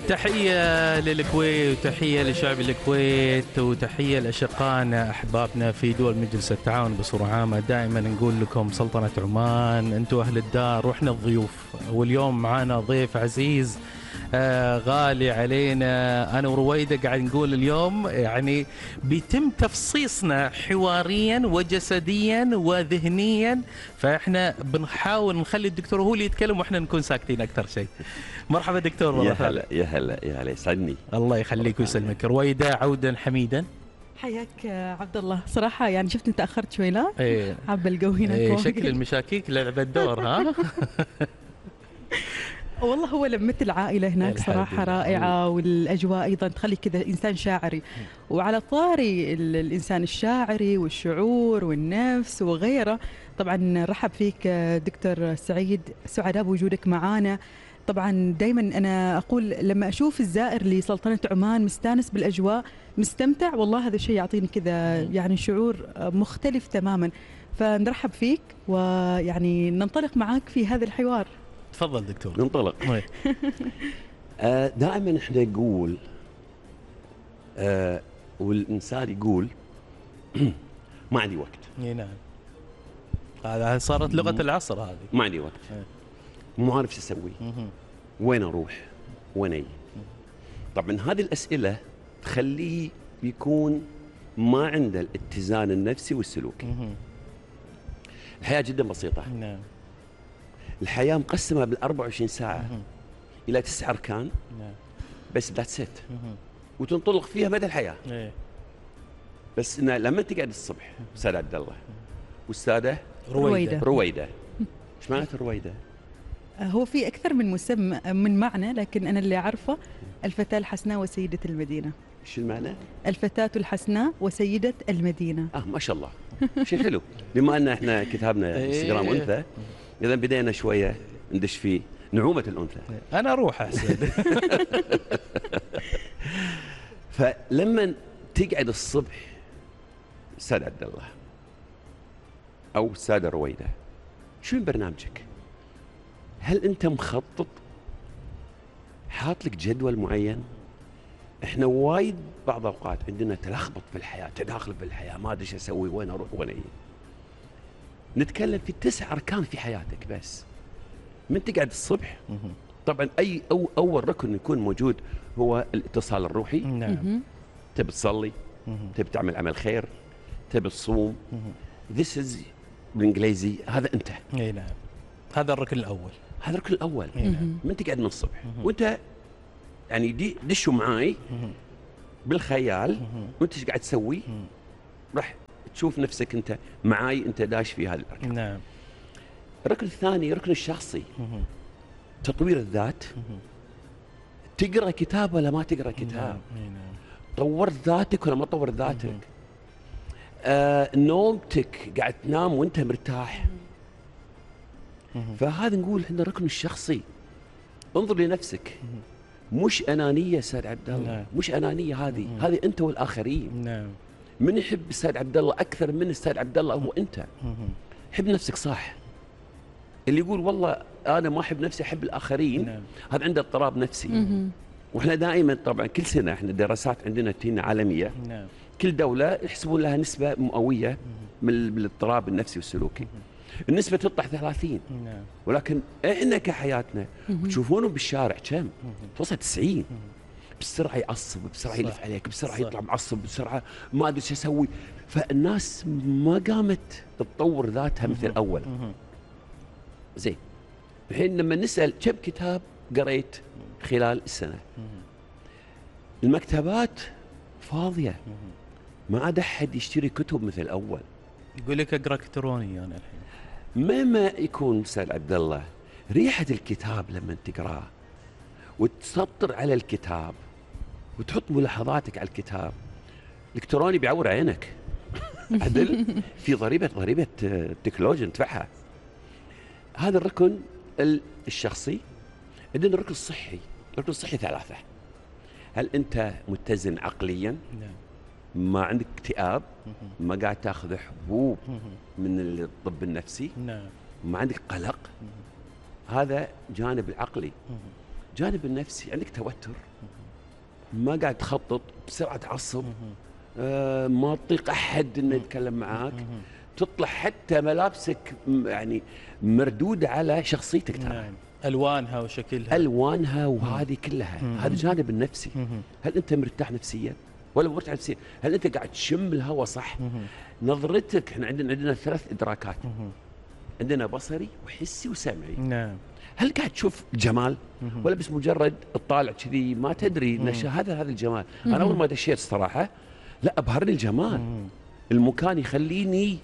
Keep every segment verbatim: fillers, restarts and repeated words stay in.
تحية للكويت وتحية لشعب الكويت وتحية لأشقائنا أحبابنا في دول مجلس التعاون بصورة عامة. دائما نقول لكم سلطنة عمان أنتم أهل الدار وإحنا الضيوف، واليوم معنا ضيف عزيز آه غالي علينا. أنا ورويدة قاعد نقول اليوم يعني بيتم تفصيصنا حواريا وجسديا وذهنيا، فإحنا بنحاول نخلي الدكتور هو اللي يتكلم وإحنا نكون ساكتين أكثر شيء. مرحبا دكتور. يا هلا يا هلا يا هلا، يسعدني. الله يخليك ويسلمك. رويدة عودا حميدا. حياك عبد الله. صراحة يعني شفت انت اخرت شوي، لا؟ ايه حابة الجو هنا ايه كويس. شكل المشاكيك لعبت دور ها. والله هو لمة العائلة هناك الحمد صراحة لله. رائعة، والأجواء أيضا تخلي كذا إنسان شاعري. وعلى طاري ال- الإنسان الشاعري والشعور والنفس وغيره، طبعا رحب فيك دكتور سعيد، سعداء بوجودك معانا. طبعا دائما أنا أقول لما أشوف الزائر لسلطنة عمان مستانس بالأجواء مستمتع، والله هذا الشيء يعطيني كذا يعني شعور مختلف تماما. فنرحب فيك ويعني ننطلق معك في هذا الحوار. تفضل دكتور. ننطلق. آه دائما احنا نقول آه والإنسان يقول ما عندي وقت. اي نعم، هذا صارت لغة العصر هذه. ما عندي وقت، إيه. مو عارف شو اسوي، مهم. وين اروح، وين اجي. طبعا هذه الأسئلة تخليه يكون ما عنده الاتزان النفسي والسلوكي. مهم. الحياة جدا بسيطة. نعم. الحياة مقسمة بال أربعة وعشرين ساعة مهم. إلى تسع أركان نعم. بس، ذاتس ات، مهم. وتنطلق فيها مدى الحياة. ايه. بس إن لما تقعد الصبح أستاذ عبد الله والسادة رويدة. رويدة، ايش معناته الرويدة؟ هو في أكثر من مسمى من معنى، لكن أنا اللي أعرفه الفتاة الحسناء وسيدة المدينة. ايش المعنى؟ الفتاة الحسناء وسيدة المدينة. اه ما شاء الله، شيء حلو. بما ان احنا كتابنا إيه. انستغرام انثى، اذا بدينا شويه ندش في نعومه الانثى. انا اروح احسن. فلما تقعد الصبح استاذ عبد الله او الساده رويده، شو من برنامجك؟ هل انت مخطط؟ حاط لك جدول معين؟ احنا وايد بعض الاوقات عندنا تلخبط في الحياه، تداخل في الحياه، ما ادري ايش اسوي، وين اروح، وين اجي. نتكلم في تسع اركان في حياتك بس. من تقعد الصبح، مهم. طبعا اي أو اول ركن يكون موجود هو الاتصال الروحي. نعم. مهم. تبي تصلي، مهم. تبي تعمل عمل خير، تبي تصوم. مهم. This is بالانجليزي هذا انت. اي نعم، هذا الركن الاول. هذا الركن الاول. اي نعم. مهم. من تقعد من الصبح مهم. وانت يعني دي دشوا معاي مهم. بالخيال مهم. وانت ايش قاعد تسوي، مهم. راح تشوف نفسك انت معاي، انت داش في هذا الركن. نعم. الركن الثاني ركن الشخصي، مهم. تطوير الذات. مهم. تقرا كتاب ولا ما تقرا كتاب؟ نعم. اي نعم. طورت ذاتك ولا ما طورت ذاتك؟ مهم. آه نومتك، قاعد تنام وانت مرتاح. مهم. فهذا نقول احنا الركن الشخصي. انظر لنفسك، مش انانيه استاذ عبد الله، نعم. مش انانيه هذه، مهم. هذه انت والاخرين. نعم. من يحب استاذ عبد الله اكثر من استاذ عبد الله هو انت. مهم. حب نفسك صح. اللي يقول والله انا ما احب نفسي احب الاخرين، نعم. هذا عنده اضطراب نفسي. مهم. واحنا دائما طبعا كل سنه احنا دراسات عندنا تينا عالميه، نعم. كل دوله يحسبون لها نسبه مئويه من ال- من الاضطراب النفسي والسلوكي. النسبه تطلع ثلاثين، نعم. ولكن احنا كحياتنا مهم. تشوفونه بالشارع كم؟ مهم. توصل تسعين. بسرعه يعصب، بسرعه صح. يلف عليك، بسرعه صح. يطلع معصب، بسرعه ما ادري شو اسوي. فالناس ما قامت تطور ذاتها مثل اول. مهم. زين، الحين لما نسال كم كتاب قريت خلال السنه؟ مهم. المكتبات فاضيه، مهم. ما عاد احد يشتري كتب مثل اول. يقول لك اقرا الكتروني انا الحين. مهما يكون استاذ عبد الله، ريحه الكتاب لما تقراه وتسطر على الكتاب وتحط ملاحظاتك على الكتاب، الالكتروني بيعور عينك. عدل في ضريبه ضريبه التكنولوجيا ندفعها. هذا الركن ال- الشخصي. عندنا الركن الصحي. الركن الصحي ثلاثه. هل انت متزن عقليا؟ نعم. ما عندك اكتئاب؟ مهم. ما قاعد تاخذ حبوب مهم. من الطب النفسي؟ نعم. ما عندك قلق؟ مهم. هذا جانب العقلي. مهم. الجانب النفسي عندك توتر، ما قاعد تخطط، بسرعه تعصب، آه ما تطيق احد انه يتكلم معاك، تطلع حتى ملابسك يعني مردوده على شخصيتك ترى. نعم. الوانها وشكلها، الوانها وهذه كلها. هذا الجانب النفسي. هل انت مرتاح نفسيا ولا مرتاح نفسيا؟ هل انت قاعد تشم الهواء صح؟ نظرتك، احنا عندنا عندنا ثلاث ادراكات، عندنا بصري وحسي وسمعي. نعم. هل قاعد تشوف جمال ولا بس مجرد تطالع كذي ما تدري ان هذا هذا الجمال؟ انا اول ما دشيت الصراحه لا ابهرني الجمال. المكان يخليني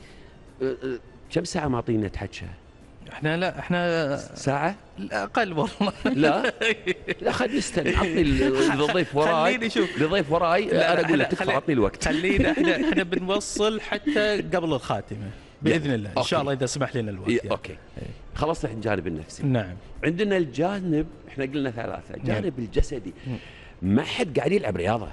كم ساعه معطينا نتحكى؟ احنا لا احنا ساعه؟ لا اقل والله. لا لا خليني استنى، عطني الضيف وراي، خليني شوف الضيف وراي. لا انا اقول لك تكفى، عطني الوقت. خلينا احنا احنا بنوصل حتى قبل الخاتمه باذن الله ان شاء الله اذا سمح لنا الوقت. يعني. اوكي خلصنا الجانب النفسي. نعم. عندنا الجانب، احنا قلنا ثلاثه، الجانب الجسدي. ما حد قاعد يلعب رياضه.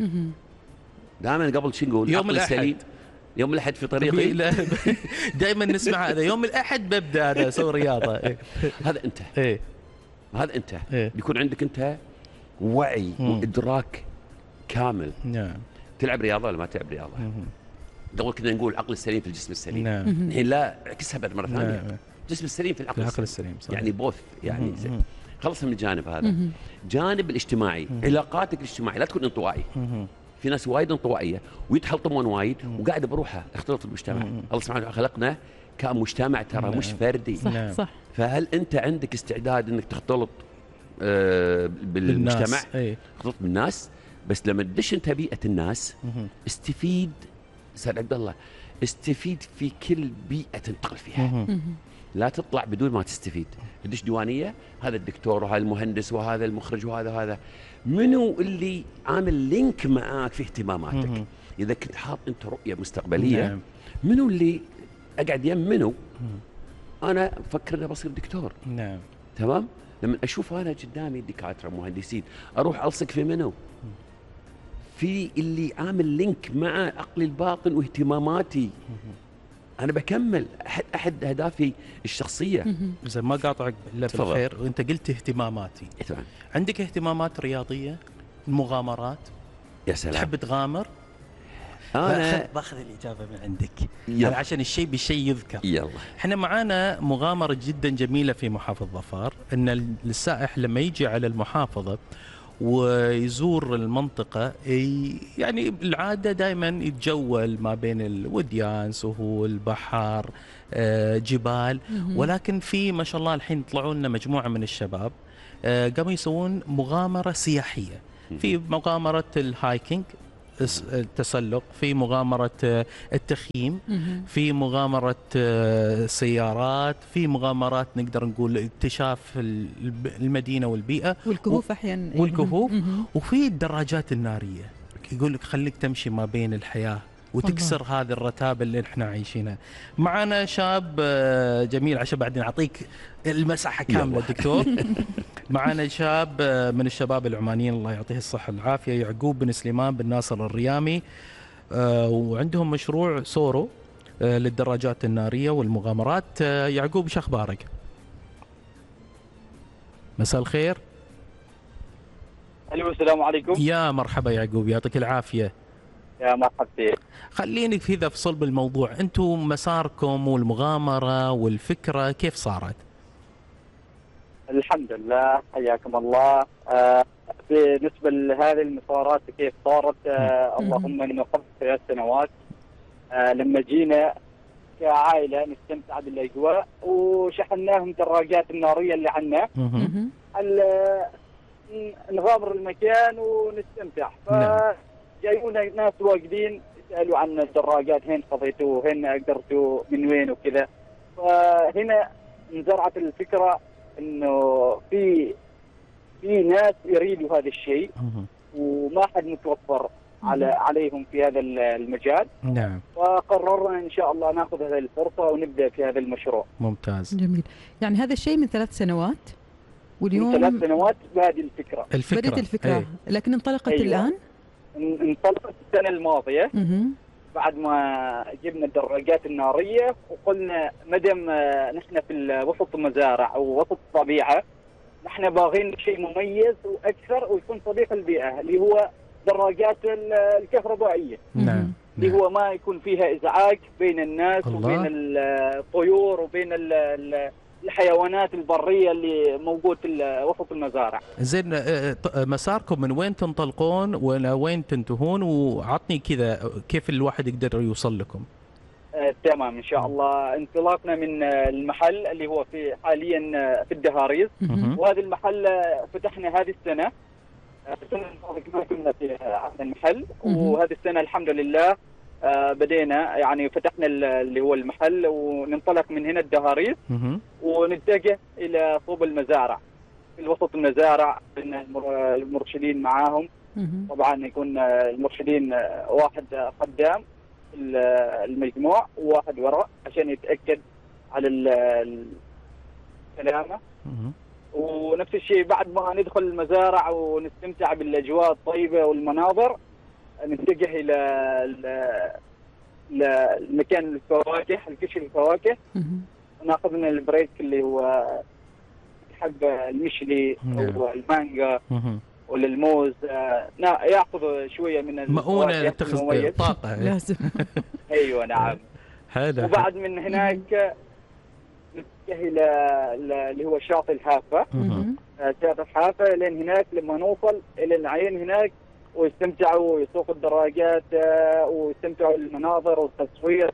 دائما قبل شو نقول؟ يوم الاحد، يوم الاحد في طريقي. دائما نسمع هذا يوم الاحد ببدا انا اسوي رياضه. هذا انت. ايه هذا انت. إيه؟ بيكون عندك انت وعي مم. وادراك كامل. نعم. تلعب رياضه ولا ما تلعب رياضه؟ قبل كنا نقول العقل السليم في الجسم السليم. نعم. الحين لا، اعكسها بعد مره ثانيه. نعم. الجسم السليم في العقل, العقل السليم. صحيح. يعني بوث يعني زي. خلص من الجانب هذا. جانب الاجتماعي، علاقاتك الاجتماعيه، لا تكون انطوائي. في ناس وايد انطوائيه ويتحلطمون وايد وقاعد بروحه اختلط بالمجتمع. الله سبحانه وتعالى خلقنا كمجتمع ترى، مش فردي. صح صح. فهل انت عندك استعداد انك تختلط آه بالمجتمع؟ ايه. تختلط بالناس، بس لما تدش انت بيئه الناس استفيد. سيد عبد الله، استفيد في كل بيئه تنتقل فيها. لا تطلع بدون ما تستفيد. تدش ديوانيه، هذا الدكتور وهذا المهندس وهذا المخرج وهذا هذا منو اللي عامل لينك معاك في اهتماماتك؟ مم. اذا كنت حاط انت رؤيه مستقبليه، نعم. منو اللي اقعد يم منو؟ مم. انا افكر اني بصير دكتور. نعم. تمام؟ لما اشوف انا قدامي دكاتره مهندسين، اروح الصق في منو؟ مم. في اللي عامل لينك مع عقلي الباطن واهتماماتي. مم. انا بكمل احد احد اهدافي الشخصيه. زين ما قاطعك الا بالخير، وانت قلت اهتماماتي. طبعا. عندك اهتمامات رياضيه، مغامرات؟ يا سلام. تحب تغامر؟ انا باخذ الاجابه من عندك. يلا. عشان الشيء بالشيء يذكر. يلا. احنا معانا مغامره جدا جميله في محافظه ظفار، ان السائح لما يجي على المحافظه ويزور المنطقة يعني العادة دائما يتجول ما بين الوديان، سهول، بحر، جبال، ولكن في ما شاء الله الحين يطلعوا لنا مجموعة من الشباب قاموا يسوون مغامرة سياحية. في مغامرة الهايكينج، التسلق، في مغامرة التخييم، في مغامرة سيارات، في مغامرات نقدر نقول اكتشاف المدينة والبيئة والكهوف أحيانا، والكهوف، وفي الدراجات النارية. يقول لك خليك تمشي ما بين الحياة وتكسر الله. هذه الرتابة اللي احنا عايشينها. معنا شاب جميل عشان بعدين أعطيك المساحة كاملة دكتور. معنا شاب من الشباب العمانيين الله يعطيه الصحة والعافية، يعقوب بن سليمان بن ناصر الريامي، وعندهم مشروع سورو للدراجات النارية والمغامرات. يعقوب شو أخبارك؟ مساء الخير. الو السلام عليكم. يا مرحبا يعقوب، يعطيك العافية. يا مرحبتين. خليني في ذا في صلب الموضوع، انتم مساركم والمغامرة والفكرة كيف صارت؟ الحمد لله حياكم الله. آه بالنسبة لهذه المسارات كيف صارت، آه اللهم انه قبل ثلاث سنوات آه لما جينا كعائلة نستمتع بالاجواء وشحناهم دراجات النارية اللي عنا، نغامر المكان ونستمتع. فجايونا ناس واقدين يسألوا عن الدراجات، هين قضيتوا، هين قدرتوا، من وين وكذا. فهنا انزرعت الفكرة انه في في ناس يريدوا هذا الشيء وما حد متوفر على عليهم في هذا المجال. نعم. فقررنا ان شاء الله ناخذ هذه الفرصة ونبدأ في هذا المشروع. ممتاز. جميل. يعني هذا الشيء من ثلاث سنوات واليوم من ثلاث سنوات بهذه الفكرة. الفكرة. بدأت الفكرة. أيه. لكن انطلقت أيوة. الآن؟ انطلقت السنة الماضية. مه. بعد ما جبنا الدراجات النارية وقلنا مدام نحن في وسط المزارع أو وسط الطبيعة، نحن باغين شيء مميز واكثر ويكون صديق البيئه، اللي هو دراجات الكهربائيه. نعم. اللي هو ما يكون فيها ازعاج بين الناس الله. وبين الطيور وبين الحيوانات البريه اللي موجود في وسط المزارع. زين، مساركم من وين تنطلقون ولا وين تنتهون؟ وعطني كذا كيف الواحد يقدر يوصل لكم. آه، تمام ان شاء الله. انطلاقنا من المحل اللي هو في حاليا في الدهاريز، وهذا المحل فتحنا هذه السنه. السنه الماضيه ما كنا في هذا المحل، وهذه السنه الحمد لله آه بدينا يعني فتحنا اللي هو المحل، وننطلق من هنا الدهاريز ونتجه الى صوب المزارع. في وسط المزارع المرشدين معاهم، طبعا يكون المرشدين واحد قدام المجموع وواحد وراء عشان يتاكد على السلامه. ونفس الشيء بعد ما ندخل المزارع ونستمتع بالاجواء الطيبه والمناظر، نتجه الى المكان الفواكه، الكشك الفواكه، وناخذ لنا البريك اللي هو حب المشلي والمانجا ولا الموز، ياخذ شويه من مؤونه يتخذ طاقه لازم. ايوه نعم. هذا وبعد من هناك نتجه الى اللي هو شاطئ الحافه. شاطئ الحافه لين هناك لما نوصل الى العين هناك ويستمتعوا ويسوقوا الدراجات ويستمتعوا بالمناظر والتصوير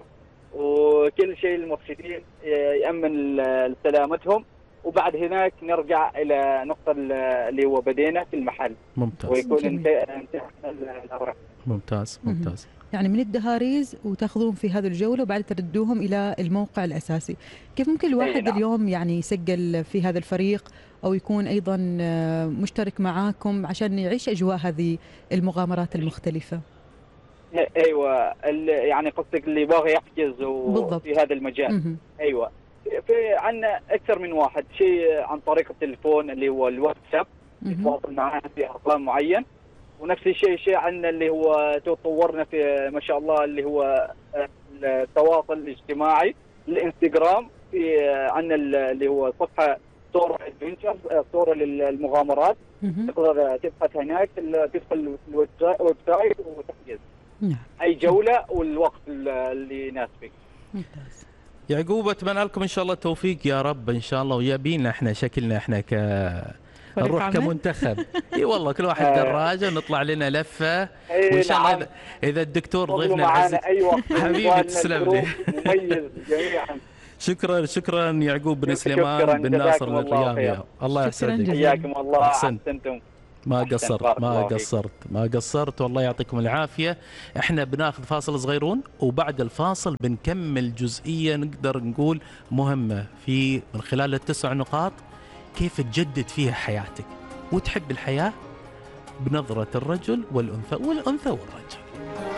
وكل شيء. المرشدين يأمن سلامتهم، وبعد هناك نرجع إلى نقطة اللي هو بدينا في المحل. ممتاز. ويكون انتهى الأوراق. ممتاز ممتاز. يعني من الدهاريز وتاخذون في هذه الجولة وبعد تردوهم إلى الموقع الأساسي. كيف ممكن الواحد نعم. اليوم يعني يسجل في هذا الفريق أو يكون أيضا مشترك معاكم عشان يعيش أجواء هذه المغامرات المختلفة؟ أيوة، يعني قصدك اللي باغي يحجز في هذا المجال. مم. أيوة، في عندنا أكثر من واحد شيء عن طريق التليفون اللي هو الواتساب، يتواصل معنا في أرقام معين. ونفس الشيء شيء عندنا اللي هو تطورنا في ما شاء الله اللي هو التواصل الاجتماعي، الانستغرام. في عندنا اللي هو صفحة صور ادفنتشر، صور للمغامرات. تقدر تبحث هناك، تدخل الويب سايت وتحجز اي جولة والوقت اللي يناسبك. ممتاز. يعقوب، اتمنى لكم ان شاء الله التوفيق يا رب ان شاء الله، ويابينا احنا شكلنا احنا ك نروح كمنتخب. اي والله كل واحد دراجه ونطلع لنا لفه، وان شاء الله اذا, إذا الدكتور ضيفنا العزيز حبيبي تسلم لي. مميز جميعا. شكرا شكرا يعقوب بن سليمان بن ناصر الرياضي. الله يسعدك. حياكم الله. احسنتم. ما قصرت ما قصرت ما قصرت والله يعطيكم العافيه. احنا بناخذ فاصل صغيرون، وبعد الفاصل بنكمل جزئيه نقدر نقول مهمه في من خلال التسع نقاط كيف تجدد فيها حياتك وتحب الحياه بنظره الرجل والانثى والانثى والرجل.